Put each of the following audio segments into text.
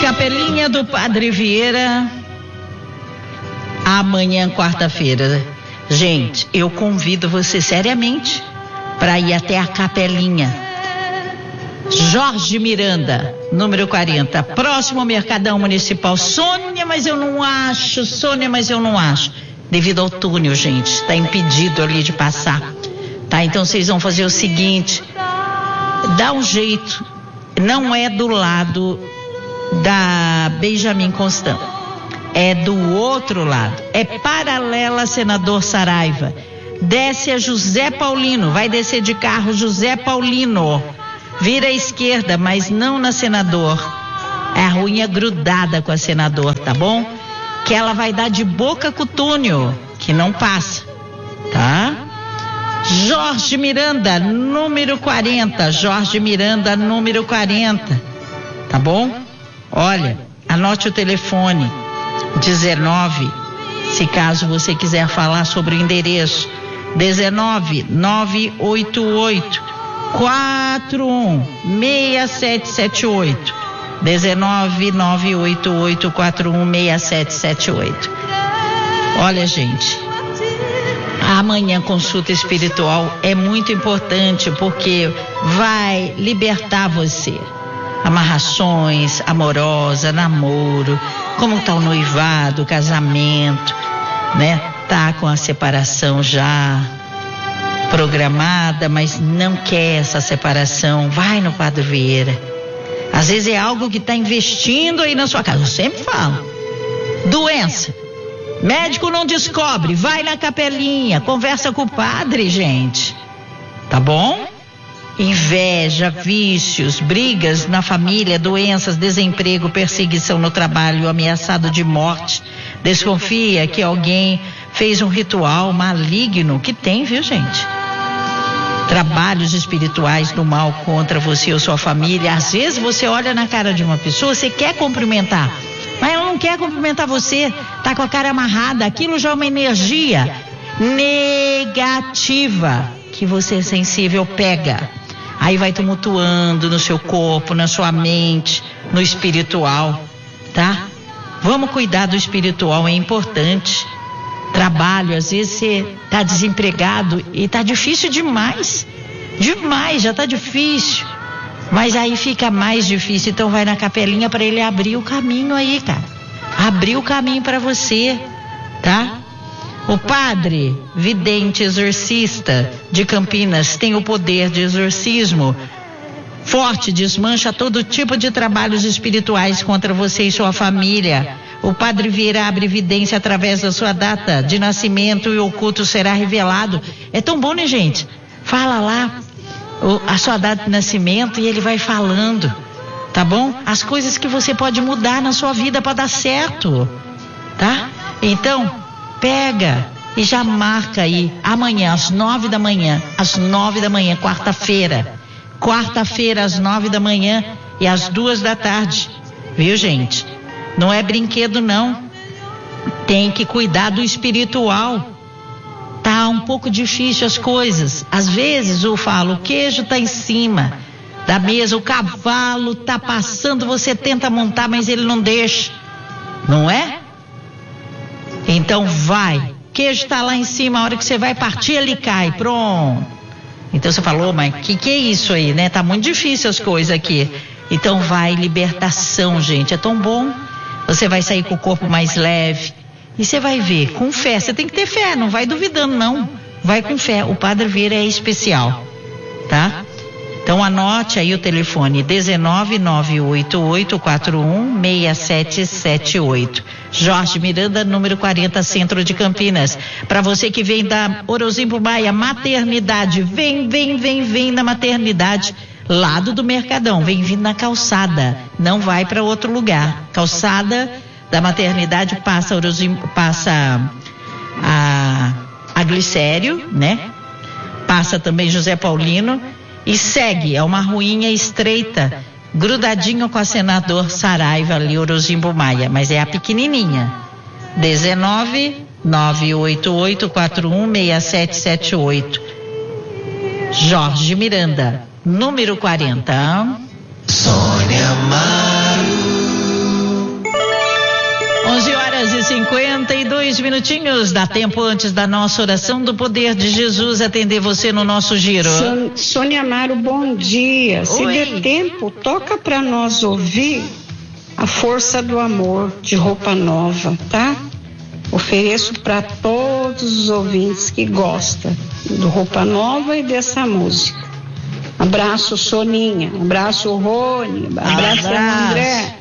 Capelinha do Padre Vieira, amanhã, quarta-feira. Gente, eu convido você seriamente para ir até a Capelinha. Jorge Miranda, número 40, próximo ao Mercadão Municipal. Sônia, mas eu não acho. Devido ao túnel, gente, está impedido ali de passar. Tá, então vocês vão fazer o seguinte, dá um jeito, não é do lado da Benjamin Constant, é do outro lado, é paralela a Senador Saraiva, desce a José Paulino, vai descer de carro José Paulino, vira à esquerda, mas não na Senador, é a ruinha grudada com a Senador, tá bom? Que ela vai dar de boca com o túnel, que não passa, tá? Jorge Miranda, número 40, Jorge Miranda, número 40, tá bom? Olha, anote o telefone, 19, se caso você quiser falar sobre o endereço, 19 988 41 6778, 19 988 41 6778. Olha, gente, amanhã consulta espiritual é muito importante porque vai libertar você. Amarrações, amorosa, namoro, como está o noivado, o casamento, né? Tá com a separação já programada, mas não quer essa separação, vai no Padre Vieira. Às vezes é algo que está investindo aí na sua casa, eu sempre falo. Doença, médico não descobre, vai na Capelinha, conversa com o padre, gente, tá bom? Inveja, vícios, brigas na família, doenças, desemprego, perseguição no trabalho, ameaçado de morte. Desconfia que alguém fez um ritual maligno, que tem, viu, gente? Trabalhos espirituais do mal contra você ou sua família. Às vezes você olha na cara de uma pessoa, você quer cumprimentar, mas ela não quer cumprimentar você, tá com a cara amarrada. Aquilo já é uma energia negativa que você é sensível, pega. Aí vai tumultuando no seu corpo, na sua mente, no espiritual, tá? Vamos cuidar do espiritual, é importante. Trabalho, às vezes você tá desempregado e tá difícil demais, já tá difícil. Mas aí fica mais difícil, então vai na Capelinha para ele abrir o caminho aí, cara. Abrir o caminho para você, tá? O padre vidente exorcista de Campinas tem o poder de exorcismo forte, desmancha todo tipo de trabalhos espirituais contra você e sua família. O Padre Vieira abre evidência através da sua data de nascimento e o oculto será revelado. É tão bom, né, gente? Fala lá a sua data de nascimento e ele vai falando, tá bom? As coisas que você pode mudar na sua vida para dar certo, tá? Então, pega e já marca aí, amanhã às 9 da manhã, quarta-feira, às 9 da manhã e às 2 da tarde, viu, gente? Não é brinquedo, não. Tem que cuidar do espiritual. Tá um pouco difícil as coisas. Às vezes eu falo, o queijo tá em cima da mesa, o cavalo tá passando, você tenta montar, mas ele não deixa, não é? Então vai, o queijo tá lá em cima, a hora que você vai partir ele cai, pronto. Então você falou, mas que é isso aí, né? Tá muito difícil as coisas aqui. Então vai, libertação, gente, é tão bom. Você vai sair com o corpo mais leve e você vai ver, com fé, você tem que ter fé, não vai duvidando não, vai com fé, o Padre Vieira é especial, tá? Então anote aí o telefone, 19 988 41 6778, Jorge Miranda, número 40, Centro de Campinas. Para você que vem da Orozimbo Maia, maternidade, vem da maternidade, lado do Mercadão, vem vindo na calçada, não vai para outro lugar. Calçada da maternidade passa a Glicério, né? Passa também José Paulino e segue, é uma ruinha estreita, grudadinho com a Senador Saraiva ali, Orozimbo Maia, mas é a pequenininha. 19 988 41 6778. Jorge Miranda, número 40. Sônia Amaro. 52 minutinhos, dá tempo antes da nossa oração do poder de Jesus atender você no nosso giro. Sônia Amaro, bom dia. Se der tempo, toca para nós ouvir A Força do Amor, de Roupa Nova, tá? Ofereço para todos os ouvintes que gostam do Roupa Nova e dessa música. Abraço, Soninha. Abraço, Rony. Abraço, André.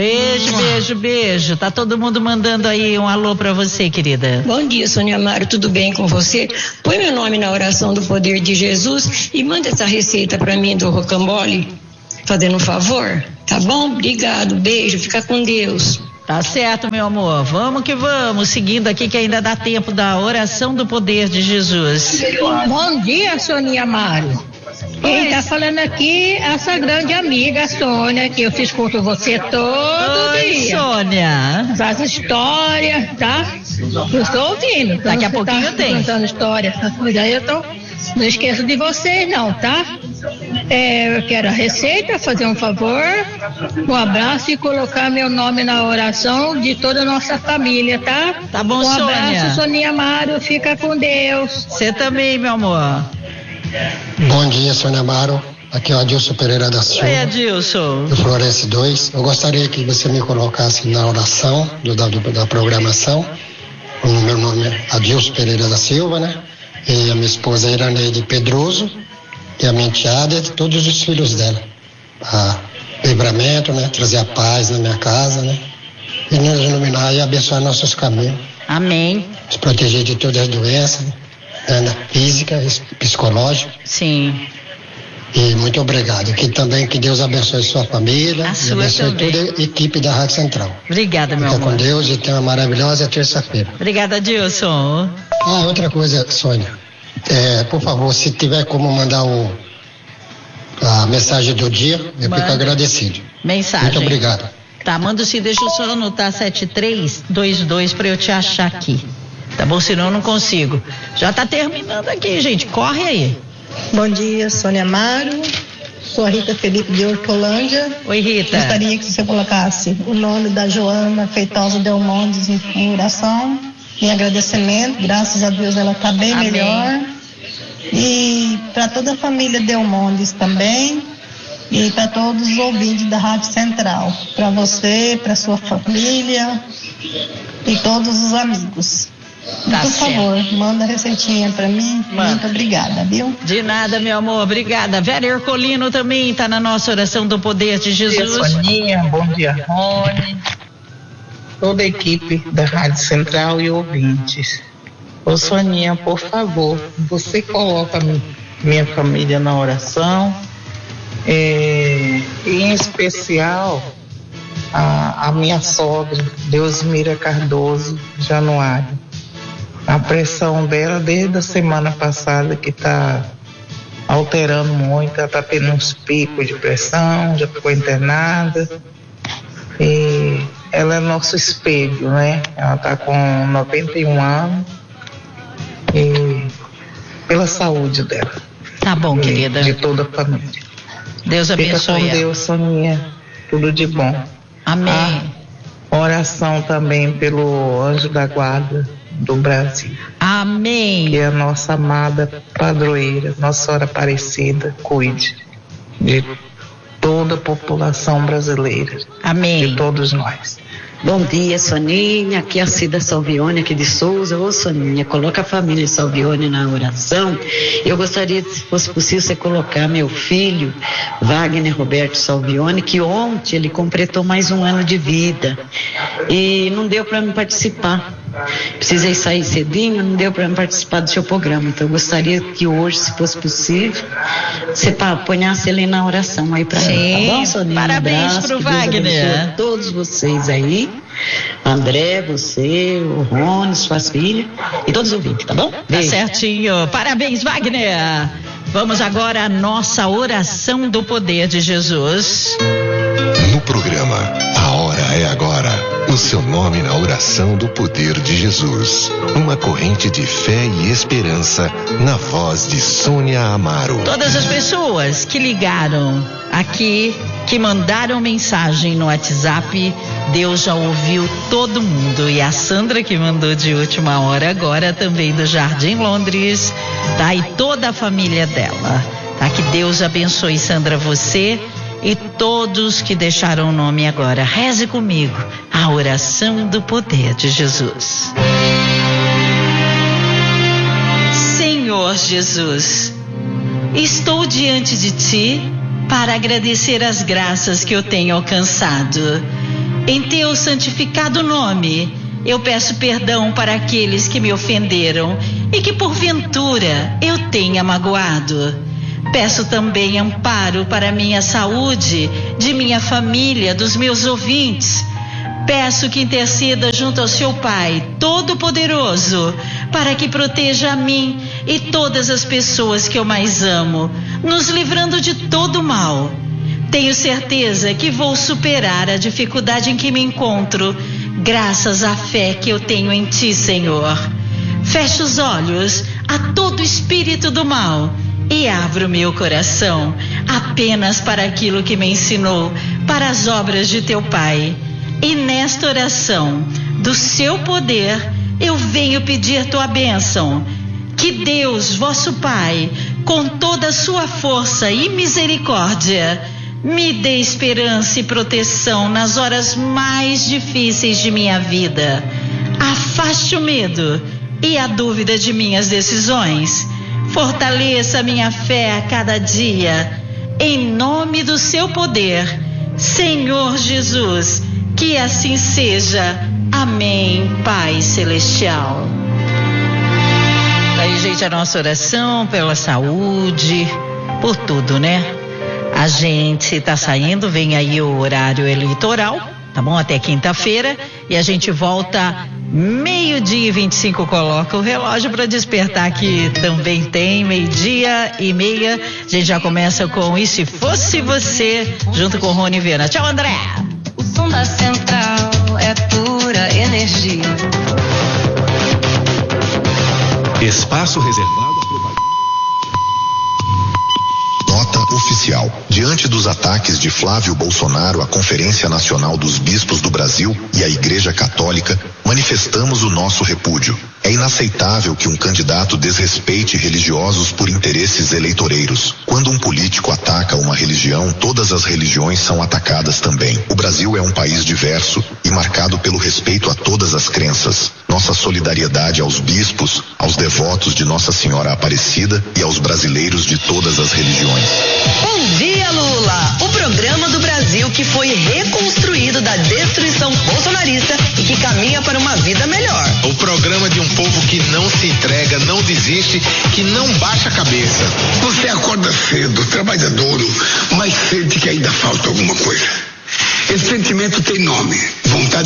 Beijo. Tá todo mundo mandando aí um alô pra você, querida. Bom dia, Sônia Amaro, tudo bem com você? Põe meu nome na oração do poder de Jesus e manda essa receita pra mim do rocambole, fazendo um favor, tá bom? Obrigado, beijo, fica com Deus. Tá certo, meu amor, vamos que vamos, seguindo aqui que ainda dá tempo da oração do poder de Jesus. Bom dia, Sônia Amaro. Quem tá falando aqui é essa grande amiga Sônia, que eu escuto você todo dia. Sônia. Faz história, tá? Eu estou ouvindo. Daqui a pouquinho tem. Contando história. Mas aí não esqueço de vocês não, tá? Eu quero a receita, fazer um favor, um abraço e colocar meu nome na oração de toda a nossa família, tá? Tá bom, Sônia. Um abraço, Sônia Amaro, fica com Deus. Você também, meu amor. Bom dia, Sônia Amaro. Aqui é o Adilson Pereira da Silva. Oi, Adilson. Do Florense 2. Eu gostaria que você me colocasse na oração da programação. O meu nome é Adilson Pereira da Silva, né? E a minha esposa é Iraneide Pedroso. E a minha enteada e todos os filhos dela. Livramento, né? Trazer a paz na minha casa, né? E nos iluminar e abençoar nossos caminhos. Amém. Nos proteger de todas as doenças, né? Física, psicológica. Sim. E muito obrigado. Que Deus abençoe sua família. A sua abençoe também. toda a equipe da Rádio Central. Obrigada, meu Fica amor. com Deus e tenha uma maravilhosa terça-feira. Obrigada, Adilson. Outra coisa, Sônia. Por favor, se tiver como mandar a mensagem do dia, eu fico agradecido. Mensagem. Muito obrigado. Tá, manda sim, deixa eu só anotar 7322 pra eu te achar aqui. Tá bom, senão eu não consigo. Já tá terminando aqui, gente. Corre aí. Bom dia, Sônia Amaro. Sou a Rita Felipe de Hortolândia. Oi, Rita. Gostaria que você colocasse o nome da Joana Feitosa Delmondes em oração, em agradecimento. Graças a Deus ela está bem Amém. melhor. E para toda a família Delmondes também. E para todos os ouvintes da Rádio Central. Para você, para sua família e todos os amigos. Tá Por certo. favor, manda a receitinha pra mim. Manda. Muito obrigada, viu? De nada, meu amor. Obrigada. Vera Ercolino também tá na nossa oração do poder de Jesus. Bom dia, Soninha. Bom dia, Rony. Toda a equipe da Rádio Central e ouvintes. Ô, Soninha, por favor, você coloca minha família na oração. Em especial a minha sogra, Deusmira Cardoso Januário. A pressão dela desde a semana passada que está alterando muito, ela está tendo uns picos de pressão, já ficou internada. E ela é nosso espelho, né? Ela está com 91 anos e pela saúde dela. Tá bom, querida. De toda a família. Deus abençoe. Fica com ela. Deus, Soninha. Tudo de bom. Amém. Oração também pelo anjo da guarda do Brasil. Amém. Que a nossa amada padroeira, Nossa Senhora Aparecida, cuide de toda a população brasileira. Amém. De todos nós. Bom dia, Soninha, aqui é a Cida Salvione, aqui de Souza. Ô, Soninha, coloca a família Salvione na oração. Eu gostaria, se fosse possível, você colocar meu filho, Wagner Roberto Salvione, que ontem ele completou mais um ano de vida e não deu para mim participar. Precisei sair cedinho, não deu para mim participar do seu programa. Então eu gostaria que hoje, se fosse possível, você ponhasse ele na oração aí para mim, tá bom, Soninha? Parabéns abraço, pro que Deus Wagner. abençoe a todos vocês aí, André, você, o Rony, suas filhas e todos os ouvintes, tá bom? Tá Beijo. certinho. Parabéns, Wagner. Vamos agora à nossa oração do poder de Jesus. No programa A Hora é Agora, o o seu nome na oração do poder de Jesus. Uma corrente de fé e esperança na voz de Sônia Amaro. Todas as pessoas que ligaram aqui, que mandaram mensagem no WhatsApp, Deus já ouviu todo mundo. E a Sandra, que mandou de última hora agora, também do Jardim Londres, tá? E toda a família dela, tá? Que Deus abençoe, Sandra, você e todos que deixaram o nome agora. Reze comigo a oração do poder de Jesus. Senhor Jesus, estou diante de Ti para agradecer as graças que eu tenho alcançado. Em Teu santificado nome, eu peço perdão para aqueles que me ofenderam e que porventura eu tenha magoado. Peço também amparo para minha saúde, de minha família, dos meus ouvintes. Peço que interceda junto ao Seu Pai Todo-Poderoso, para que proteja a mim e todas as pessoas que eu mais amo, nos livrando de todo mal. Tenho certeza que vou superar a dificuldade em que me encontro, graças à fé que eu tenho em Ti, Senhor. Fecho os olhos a todo espírito do mal e abro meu coração apenas para aquilo que me ensinou, para as obras de Teu Pai. E nesta oração do Seu poder, eu venho pedir Tua bênção. Que Deus, vosso Pai, com toda a sua força e misericórdia, me dê esperança e proteção nas horas mais difíceis de minha vida. Afaste o medo e a dúvida de minhas decisões. Fortaleça minha fé a cada dia. Em nome do Seu poder, Senhor Jesus, que assim seja. Amém, Pai Celestial. Aí, gente, a nossa oração pela saúde, por tudo, né? A gente tá saindo, vem aí o horário eleitoral, tá bom? Até quinta-feira. E a gente volta 12:25, coloca o relógio para despertar, que também tem 12:30. A gente já começa com E Se Fosse Você, junto com o Rony Viana. Tchau, André! O som da central é pura energia. Espaço reservado à propaganda. Nota oficial. Diante dos ataques de Flávio Bolsonaro à Conferência Nacional dos Bispos do Brasil e à Igreja Católica, manifestamos o nosso repúdio. É inaceitável que um candidato desrespeite religiosos por interesses eleitoreiros. Quando um político ataca uma religião, todas as religiões são atacadas também. O Brasil é um país diverso e marcado pelo respeito a todas as crenças. Nossa solidariedade aos bispos, aos devotos de Nossa Senhora Aparecida e aos brasileiros de todas as religiões. Bom dia, Lula! O programa do Brasil que foi reconstruído da destruição bolsonarista e que caminha para uma vida melhor. O programa de um povo que não se entrega, não desiste, que não baixa a cabeça. Você acorda cedo, trabalha duro, mas sente que ainda falta alguma coisa. Esse sentimento tem nome.